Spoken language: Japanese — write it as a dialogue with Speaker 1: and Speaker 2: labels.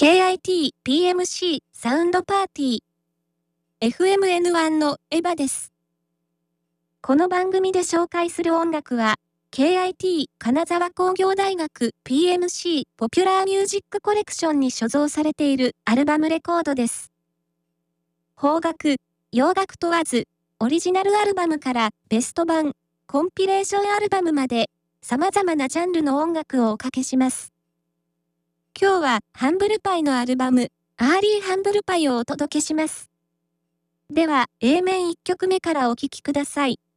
Speaker 1: KIT PMC サウンドパーティー FMN1 のエヴァです。この番組で紹介する音楽は KIT 金沢工業大学 PMC ポピュラーミュージックコレクションに所蔵されているアルバムレコードです。邦楽、洋楽問わずオリジナルアルバムからベスト版、コンピレーションアルバムまで様々なジャンルの音楽をおかけします。今日はハンブルパイのアルバム、アーリーハンブルパイをお届けします。では、A 面1曲目からお聴きください。